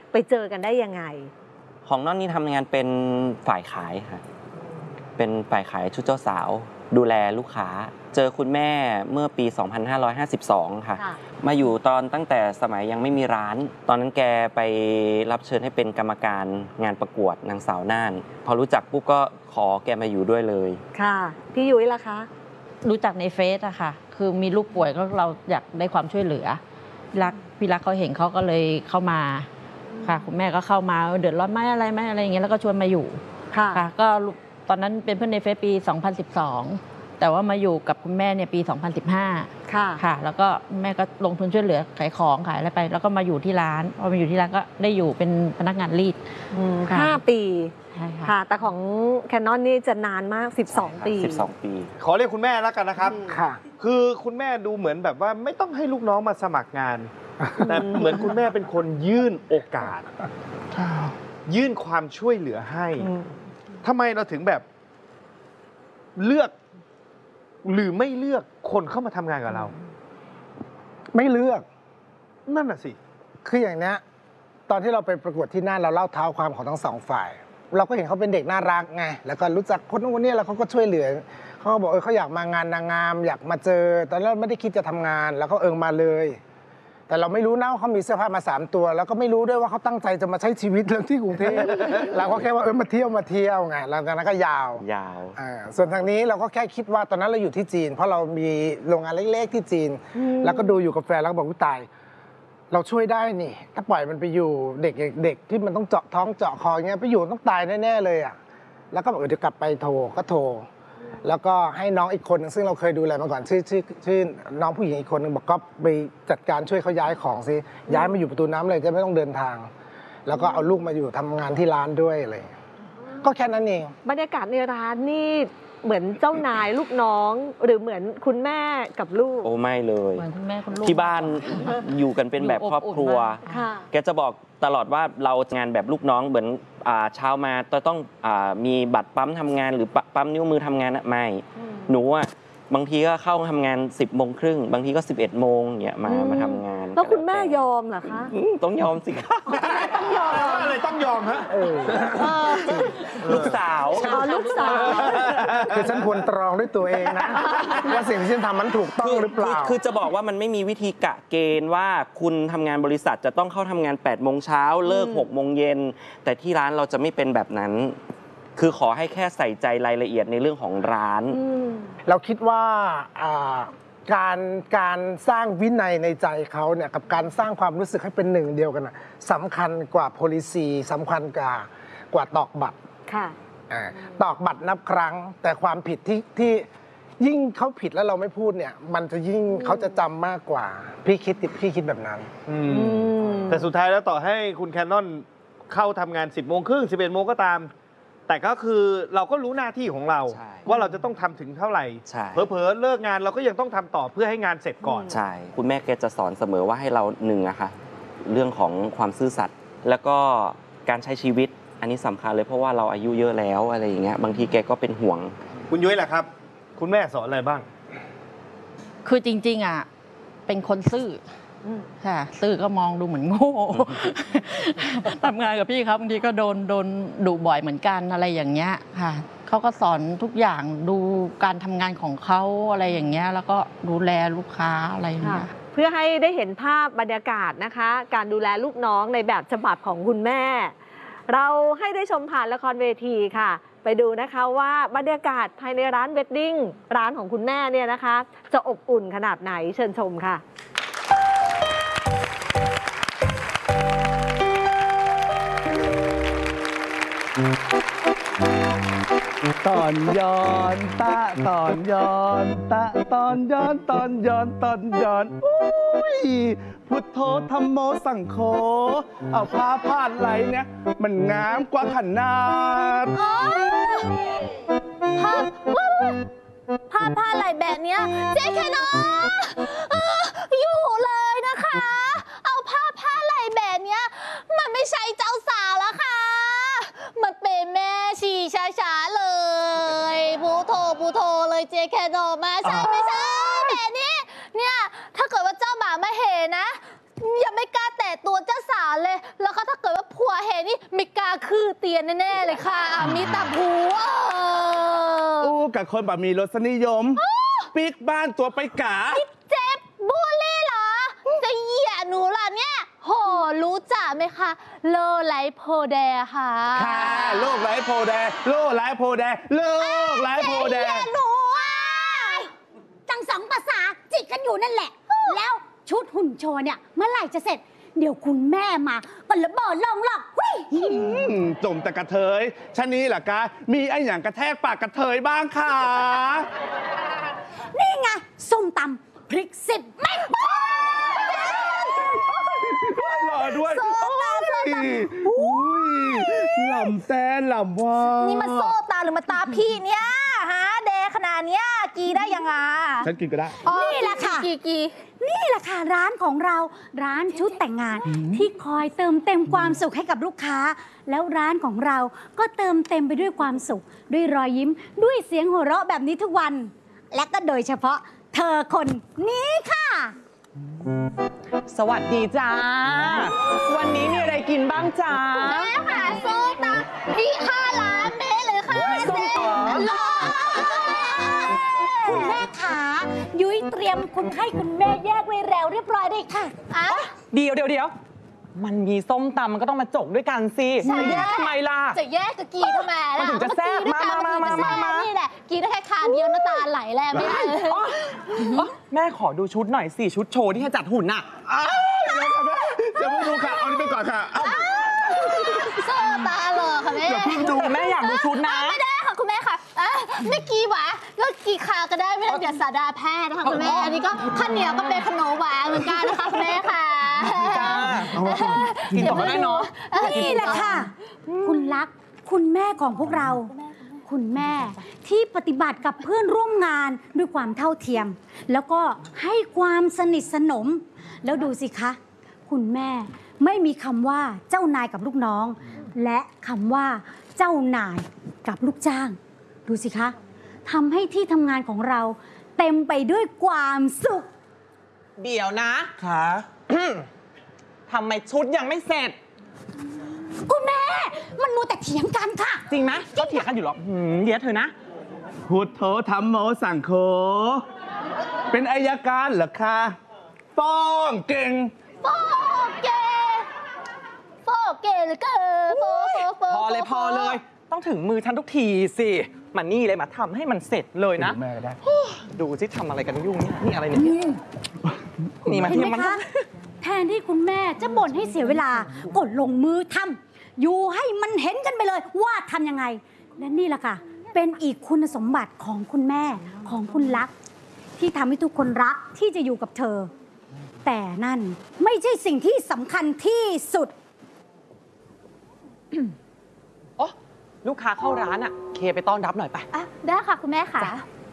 ไปเจอกันได้ยังไงของน้องนี่ทำงานเป็นฝ่ายขายค่ะเป็นฝ่ายขายชุดเจ้าสาวดูแลลูกค้าเจอคุณแม่เมื่อปี 2552 ค่ะมาอยู่ตอนตั้งแต่สมัยยังไม่มีร้านตอนนั้นแกไปรับเชิญให้เป็นกรรมการงานประกวดนางสาวน่านพอรู้จักปุ๊บก็ขอแกมาอยู่ด้วยเลยค่ะพี่ยุ้ยล่ะคะรู้จักในเฟซอะค่ะคือมีลูกป่วยก็เราอยากได้ความช่วยเหลือพี่รักเขาเห็นเขาก็เลยเข้ามาค่ะคุณแม่ก็เข้ามาเดือดร้อนไหมอะไรอย่างเงี้ยแล้วก็ชวนมาอยู่ค่ะก็ตอนนั้นเป็นเพื่อนในเฟซปี 2012 แต่ว่ามาอยู่กับคุณแม่เนี่ยปี 2015 ค่ะแล้วก็แม่ก็ลงทุนช่วยเหลือขายของขายอะไรไปแล้วก็มาอยู่ที่ร้านพอมาอยู่ที่ร้านก็ได้อยู่เป็นพนักงานรีด 5 ปีค่ะแต่ของแคนนอนนี่จะนานมาก12 ปีขอเรียกคุณแม่แล้วกันนะครับค่ะคือคุณแม่ดูเหมือนแบบว่าไม่ต้องให้ลูกน้องมาสมัครงานแต่เหมือนคุณแม่เป็นคนยื่นโอกาสยื่นความช่วยเหลือให้ทำไมเราถึงแบบเลือกหรือไม่เลือกคนเข้ามาทำงานกับเราไม่เลือกนั่นน่ะสิคืออย่างนี้ตอนที่เราไปประกวดที่น่านเราเล่าเท้าความของทั้งสองฝ่ายเราก็เห็นเขาเป็นเด็กน่ารักไงแล้วก็รู้จักคนนู้นคนนี้แล้วเขาก็ช่วยเหลือเขาก็บอกเขาอยากมางานนางงามอยากมาเจอตอนแรกไม่ได้คิดจะทำงานแล้วก็มาเลยแต่เราไม่รู้นะว่าเขามีเสื้อผ้ามา3 ตัวแล้วก็ไม่รู้ด้วยว่าเขาตั้งใจจะมาใช้ชีวิตเรื่องที่กรุงเทพเราก็แค่ว่ามาเที่ยวไงแล้วจากนั้นก็ยาวส่วนทางนี้เราก็แค่คิดว่าตอนนั้นเราอยู่ที่จีนเพราะเรามีโรงงานเล็กๆที่จีนแล้วก็ดูอยู่กับแฟนแล้วก็บอกว่าตายเราช่วยได้นี่ถ้าปล่อยมันไปอยู่เด็กที่มันต้องเจาะท้องเจาะคออย่างเงี้ยไปอยู่ต้องตายแน่ๆเลยอ่ะแล้วก็บอกเดี๋ยวกลับไปโทรแล้วก็ให้น้องอีกคนนึงซึ่งเราเคยดูแลมาก่อนชื่อน้องผู้หญิงอีกคนนึงบอกก็ไปจัดการช่วยเขาย้ายของซิย้ายมาอยู่ประตูน้ำเลยจะไม่ต้องเดินทางแล้วก็เอาลูกมาอยู่ทำงานที่ร้านด้วยอะไรก็แค่นั้นเองบรรยากาศในร้านนี่เหมือนเจ้านายลูกน้องหรือเหมือนคุณแม่กับลูกโอ้ไม่เลยเหมือนคุณแม่คุณลูกที่บ้านอยู่กันเป็นแบบครอบครัวแกจะบอกตลอดว่าเรางานแบบลูกน้องเหมือนเช้ามาต้องมีบัตรปั๊มทำงานหรือปั๊มนิ้วมือทำงานไม่หนูอ่ะบางทีก็เข้าทำงาน10:30บางทีก็11 โมงเนี่ยมาทำงานแล้วคุณแม่ยอมเหรอคะต้องยอมสิครับต้องยอมอะไรต้องยอมฮะลูกสาวคือฉันควรตรองด้วยตัวเองนะว่าสิ่งที่ฉันทำมันถูกต้องหรือเปล่าคือจะบอกว่ามันไม่มีวิธีกะเกณฑ์ว่าคุณทำงานบริษัทจะต้องเข้าทำงาน8 โมงเช้าเลิก6 โมงเย็นแต่ที่ร้านเราจะไม่เป็นแบบนั้นคือขอให้แค่ใส่ใจรายละเอียดในเรื่องของร้านเราคิดว่าการสร้างวินัยในใจเขาเนี่ยกับการสร้างความรู้สึกให้เป็นหนึ่งเดียวกันสำคัญกว่า policy สำคัญกว่าตอกบัตรตอกบัตรนับครั้งแต่ความผิดที่ยิ่งเขาผิดแล้วเราไม่พูดเนี่ยมันจะยิ่งเขาจะจำมากกว่าพี่คิดแบบนั้นแต่สุดท้ายแล้วต่อให้คุณแคนนอนเข้าทำงาน10:30 11 โมงก็ตามแต่ก็คือเราก็รู้หน้าที่ของเราว่าเราจะต้องทำถึงเท่าไหร่เผลอๆเลิกงานเราก็ยังต้องทำต่อเพื่อให้งานเสร็จก่อนใช่คุณแม่แกจะสอนเสมอว่าให้เราอะค่ะเรื่องของความซื่อสัตย์แล้วก็การใช้ชีวิตอันนี้สำคัญเลยเพราะว่าเราอายุเยอะแล้วอะไรอย่างเงี้ยบางทีแกก็เป็นห่วงคุณยุ้ยแหละครับคุณแม่สอนอะไรบ้างคือจริงๆเป็นคนซื่อค่ะซื่อก็มองดูเหมือนโง่ทำงานกับพี่ครับบางทีก็โดนดุบ่อยเหมือนกันอะไรอย่างเงี้ยค่ะเขาก็สอนทุกอย่างดูการทำงานของเขาอะไรอย่างเงี้ยแล้วก็ดูแลลูกค้าอะไรอย่างเงี้ยเพื่อให้ได้เห็นภาพบรรยากาศนะคะการดูแลลูกน้องในแบบฉบับของคุณแม่เราให้ได้ชมผ่านละครเวทีค่ะไปดูนะคะว่าบรรยากาศภายในร้านเวดดิ้งร้านของคุณแม่เนี่ยนะคะจะอบอุ่นขนาดไหนเชิญชมค่ะตอนย้อนตะตอนย้อนตะตอนย้อนตอนย้อนตอนย้อนอุ้ยพุทโธธัมโมสังโฆเอาผ้าพาดไหลเนี่ยมันงามกว่าขนาดผ้าไหลแบบเนี้ยเจ๊แค่นออยู่เลยนะคะเอาผ้าไหลแบบเนี้ยมันไม่ใช่เจ้าสาวแล้วค่ะมันเป็นแม่ชีช้าๆเลยพูโทเลยเจ๊แค่นอมาใช่ไม่ใช่แบบนี้เนี่ยถ้าเกิดว่าเจ้าบ่าวมาเห็นนะยังไม่กล้าแตะตัวเจ้าสาวเลยแล้วก็ถ้าเกิดว่าไม่กล้าคือเตียนแน่ๆเลยค่ะ มีแต่ผัวอู้กับคนแบบมีรสนิยม ปิกบ้านตัวไปกาเจ็บบูลลี่เหรอ จะเหยียดหนูเหรอเนี่ย โห รู้จักไหมคะ โลไลโพแดค่ะค่ะโลกไร้โพแดงโลกไร้โพแดงโลกไร้โพแดงหนูอ่ะจังสองภาษาจิกกันอยู่นั่นแหละ แล้วชุดหุ่นโชว์เนี่ยเมื่อไหร่จะเสร็จ เดี๋ยวคุณแม่มาก็ระเบิดลงหรอกเฮ้ยจมแต่กระเทยชะนี้ล่ะกะมีไอ้อย่างกระแทกปากกระเทยบ้างค่ะนี่ไงส้มตำพริก10 เม็ดรอด้วยโซตาโซตาอุ้ยหล่ำแซ่หล่ำว่านี่มาโซตาหรือมาตาพี่เนี่ยฮะแดขนาดเนี้ยกีได้ยังไงฉันกินก็ได้นี่แหละค่ะกีนี่แหละค่ะร้านของเราร้านชุดแต่งงาน ที่คอยเติมเต็มความสุขให้กับลูกค้า แล้วร้านของเราก็เติมเต็มไปด้วยความสุข ด้วยรอยยิ้ม ด้วยเสียงหัวเราะแบบนี้ทุกวัน และก็โดยเฉพาะเธอคนนี้ค่ะสวัสดีจ้า วันนี้มีอะไรกินบ้างจ้าแม่ค่ะโซตาพี่5 ล้านเมตรเลยค่ะส้มตำรอคุณแม่ขายุ้ยเตรียมคุณให้คุณแม่แยกไว้แล้วเรียบร้อยเลยค่ะอ่ะเดี๋ยวมันมีส้มตำมันก็ต้องมาจกด้วยกันสิใช่จะแยกทำไมล่ะจะแยกกับกีทำไมล่ะมันถึงจะแซ่บเอกี้ด้วยกันมานถึงจะแซ่บมานี่แหละกีได้แค่คำเดียวน้ำตาไหลแล้วไม่ได้เลยอ๋อแม่ขอดูชุดหน่อยสิ ชุดโชว์ที่ให้จัดหุ่นน่ะเดี๋ยวเพิ่งดูค่ะ เอานี่ไปก่อนค่ะโซตาหล่อค่ะแม่อย่าเพิ่งดูแม่อยากดูชุดนะไม่ได้ค่ะคุณแม่ค่ะไม่กีหวะก็กีขาวก็ได้ไม่ต้องเดี๋ยวสาดาแพทย์นะคะคุณแม่อันนี้ก็ข้าวเหนียวก็เป็นขนมหวานเหมือนกันนะคะคุณแม่ค่ะจ้ากินต่อก็ได้เนาะนี่แหละค่ะ คุณรักคุณแม่ของพวกเรา คุณแม่ที่ปฏิบัติกับเพื่อนร่วมงานด้วยความเท่าเทียม แล้วก็ให้ความสนิทสนม แล้วดูสิคะ คุณแม่ไม่มีคำว่าเจ้านายกับลูกน้อง และคำว่าเจ้านายกับลูกจ้าง ดูสิคะทำให้ที่ทำงานของเราเต็มไปด้วยความสุขเดี๋ยวนะค่ะทำไมชุดยังไม่เสร็จคุณแม่ มันมัวแต่เถียงกันค่ะจริงไหมก็เถียงกันอยู่หรอกเดี๋ยวเธอนะพุทโธธรรมโมสังโฆ เป็นอายการเหรอคะฟ้องเก่งโฟเกเหลยเกินโฟพอเลย ต้องถึงมือฉันทุกทีสิมานี่เลยมาทำให้มันเสร็จเลยนะแม่ก็ได้ดูสิทำอะไรกันยุ่งเนี่ยนี่อะไรเนี่ยนี่มาเห็นที่ไหมมันคะ แทนที่คุณแม่จะบ่นให้เสียเวลากดลงมือทำอยู่ให้มันเห็นกันไปเลยว่าทำยังไง และนี่แหละค่ะ เป็นอีกคุณสมบัติของคุณแม่ของคุณรัก ที่ทำให้ทุกคนรักที่จะอยู่กับเธอ แต่นั่นไม่ใช่สิ่งที่สำคัญที่สุดโอ้ลูกค้าเข้าร้านอ่ะเคไปต้อนรับหน่อยไปอ่ะได้ค่ะคุณแม่ค่ะ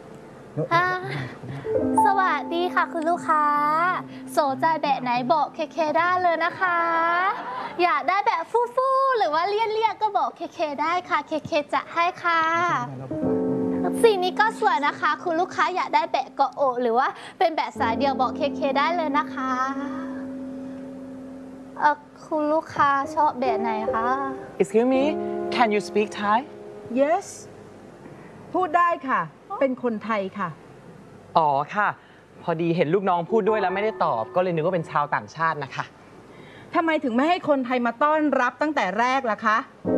สวัสดีค่ะคุณลูกค้าโสใจแบบไหนบอกเคได้เลยนะคะ อยากได้แบบฟู่ๆหรือว่าเลี่ยนๆก็บอกเคได้ค่ะเคจะให้ค่ะสีนี้ก็สวยนะคะคุณลูกค้าอยากได้แบบเกาะอกหรือว่าเป็นแบบสายเดียวบอกเคได้เลยนะคะคุณลูกค้าชอบแบบไหนคะ Excuse me can you speak Thai Yes พูดได้ค่ะ เป็นคนไทยค่ะอ๋อค่ะ พอดีเห็นลูกน้องพูดด้วยแล้วไม่ได้ตอบ ก็เลยนึกว่าเป็นชาวต่างชาตินะคะทำไมถึงไม่ให้คนไทยมาต้อนรับตั้งแต่แรกล่ะคะ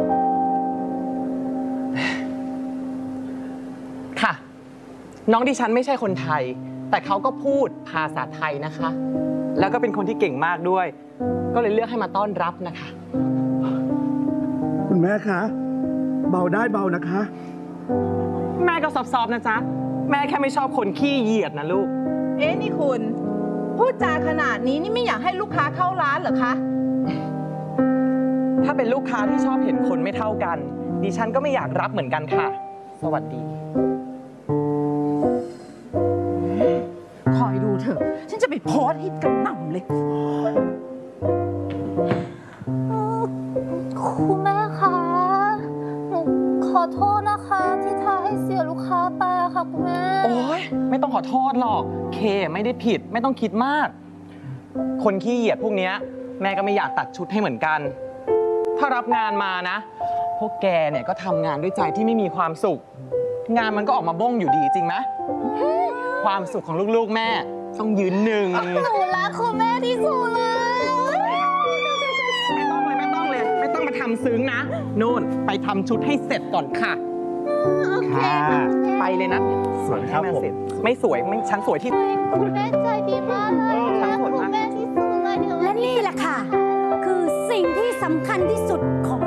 ค่ะ น้องดิฉันไม่ใช่คนไทย แต่เขาก็พูดภาษาไทยนะคะ แล้วก็เป็นคนที่เก่งมากด้วย ก็เลยเลือกให้มาต้อนรับนะคะคุณแม่คะ เบาได้เบานะคะแม่ก็ซอฟๆนะจ๊ะ แม่แค่ไม่ชอบคนขี้เหยียดนะลูกเอ๊ะนี่คุณ พูดจาขนาดนี้นี่ไม่อยากให้ลูกค้าเข้าร้านเหรอคะถ้าเป็นลูกค้าที่ชอบเห็นคนไม่เท่ากัน ดิฉันก็ไม่อยากรับเหมือนกันค่ะ สวัสดีคอยดูเถอะ ฉันจะไปโพสต์ให้กระหน่ำเลยคุณแม่คะหนูขอโทษนะคะที่ทำให้เสียลูกค้าไปอะค่ะคุณแม่โอ๊ยไม่ต้องขอโทษหรอก เคไม่ได้ผิดไม่ต้องคิดมาก คนขี้เหยียดพวกเนี้ยแม่ก็ไม่อยากตัดชุดให้เหมือนกันถ้ารับงานมานะ พวกแกเนี่ยก็ทำงานด้วยใจที่ไม่มีความสุข งานมันก็ออกมาบ้งอยู่ดีจริงไหมความสุขของลูกๆแม่ต้องยืนหนึ่งหนูรักคุณแม่ที่สุดเลยไม่ต้องเลยไม่ต้องมาทำซึ้งนะนู่นไปทำชุดให้เสร็จก่อนค่ะโอเคไปเลยนะสวยครับผมไม่สวยไม่ฉันสวยที่คุณแม่ใจดีมากเลยรักคุณแม่ที่สุดเลยและนี่แหละค่ะ คือสิ่งที่สำคัญที่สุดของ